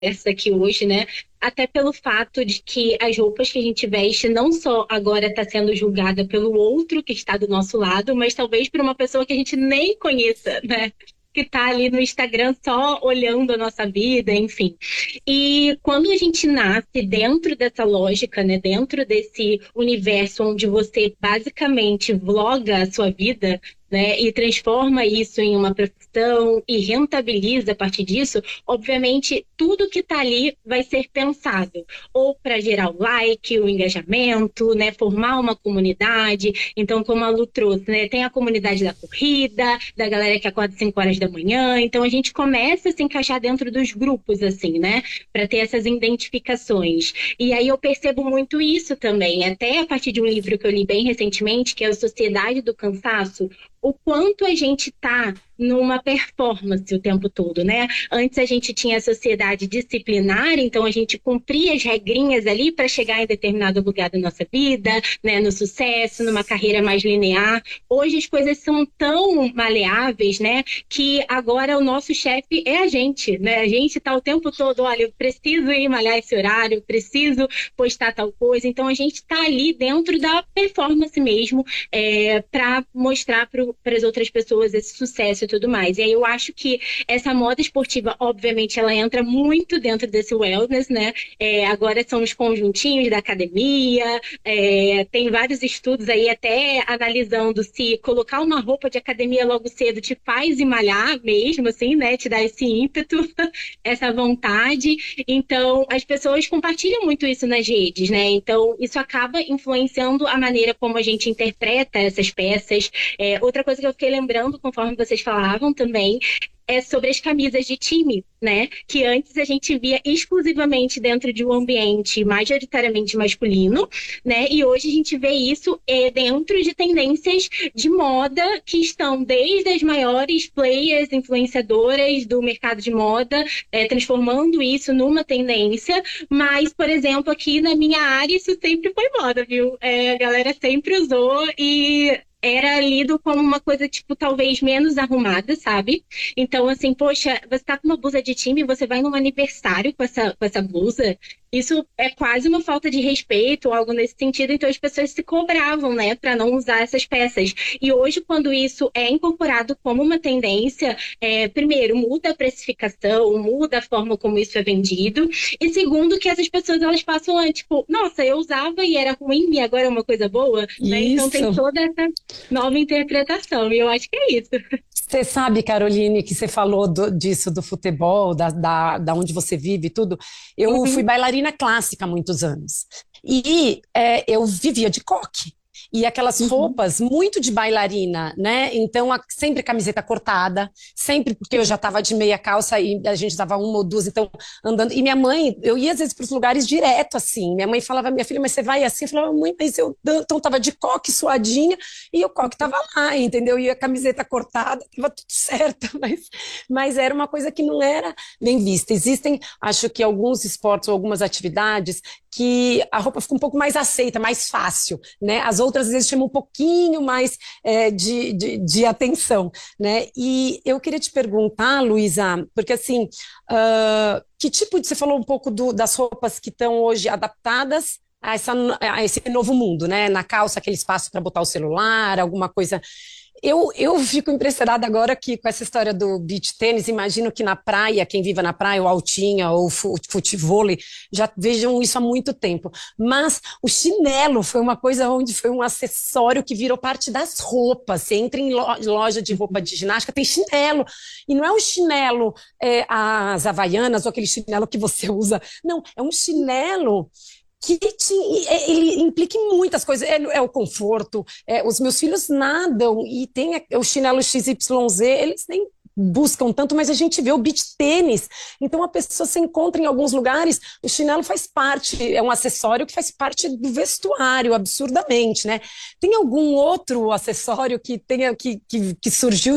conversa aqui hoje, né? Até pelo fato de que as roupas que a gente veste não só agora está sendo julgada pelo outro que está do nosso lado, mas talvez por uma pessoa que a gente nem conheça, né? Que está ali no Instagram só olhando a nossa vida, enfim. E quando a gente nasce dentro dessa lógica, né, dentro desse universo onde você basicamente vloga a sua vida, né, e transforma isso em uma profissão e rentabiliza a partir disso, obviamente tudo que está ali vai ser pensado ou para gerar o like, o engajamento, né, formar uma comunidade. Então, como a Lu trouxe, né, tem a comunidade da corrida, da galera que acorda às 5 horas da manhã. Então, a gente começa a se encaixar dentro dos grupos, assim, né, para ter essas identificações. E aí eu percebo muito isso também, até a partir de um livro que eu li bem recentemente, que é a Sociedade do Cansaço, o quanto a gente está numa performance o tempo todo, né? Antes a gente tinha a sociedade disciplinar, então a gente cumpria as regrinhas ali para chegar em determinado lugar da nossa vida, né? No sucesso, numa carreira mais linear. Hoje as coisas são tão maleáveis, né? Que agora o nosso chefe é a gente, né? A gente está o tempo todo, olha, eu preciso ir malhar esse horário, preciso postar tal coisa. Então a gente está ali dentro da performance mesmo, para mostrar para as outras pessoas esse sucesso e tudo mais. E aí eu acho que essa moda esportiva, obviamente, ela entra muito dentro desse wellness, né? Agora são os conjuntinhos da academia, tem vários estudos aí até analisando se colocar uma roupa de academia logo cedo te faz ir malhar mesmo, assim, né? Te dá esse ímpeto, essa vontade. Então, as pessoas compartilham muito isso nas redes, né? Então, isso acaba influenciando a maneira como a gente interpreta essas peças. Outra coisa que eu fiquei lembrando, conforme vocês falavam também, é sobre as camisas de time, né? Que antes a gente via exclusivamente dentro de um ambiente majoritariamente masculino, né? E hoje a gente vê isso dentro de tendências de moda que estão desde as maiores players, influenciadoras do mercado de moda, transformando isso numa tendência. Mas, por exemplo, aqui na minha área, isso sempre foi moda, viu? A galera sempre usou e era lido como uma coisa, tipo, talvez menos arrumada, sabe? Então, assim, poxa, você tá com uma blusa de time, você vai num aniversário com essa blusa, isso é quase uma falta de respeito ou algo nesse sentido, então as pessoas se cobravam, né, para não usar essas peças. E hoje, quando isso é incorporado como uma tendência, primeiro, muda a precificação, muda a forma como isso é vendido, e segundo, que essas pessoas, elas passam a, tipo, nossa, eu usava e era ruim, e agora é uma coisa boa, né? Então tem Isso. toda essa nova interpretação, e eu acho que é isso. Você sabe, Caroline, que você falou disso do futebol, da onde você vive e tudo. Eu fui Uhum, bailarina clássica há muitos anos. E eu vivia de coque. E aquelas uhum. roupas muito de bailarina, né? Então, sempre camiseta cortada, sempre porque eu já estava de meia calça e a gente dava uma ou duas, então andando. E minha mãe, eu ia às vezes para os lugares direto assim. Minha mãe falava, minha filha, mas você vai assim? Eu falava, mãe, mas eu então tava de coque suadinha e o coque tava lá, entendeu? E a camiseta cortada, tava tudo certo, mas era uma coisa que não era bem vista. Existem, acho que alguns esportes ou algumas atividades que a roupa fica um pouco mais aceita, mais fácil, né? As outras às vezes chamam um pouquinho mais de atenção, né? E eu queria te perguntar, Luísa, porque assim, que tipo de, você falou um pouco das roupas que estão hoje adaptadas a esse novo mundo, né? Na calça, aquele espaço para botar o celular, alguma coisa. Eu fico impressionada agora que com essa história do beach tênis, imagino que na praia, quem viva na praia, ou altinha, ou futevôlei, já vejam isso há muito tempo. Mas o chinelo foi uma coisa onde foi um acessório que virou parte das roupas. Você entra em loja de roupa de ginástica, tem chinelo. E não é um chinelo, as havaianas, ou aquele chinelo que você usa. Não, é um chinelo ele implica em muitas coisas. O conforto. Os meus filhos nadam e tem o chinelo XYZ, eles nem buscam tanto, mas a gente vê o beach tênis. Então a pessoa se encontra em alguns lugares, o chinelo faz parte, é um acessório que faz parte do vestuário, absurdamente, né? Tem algum outro acessório que tenha que surgiu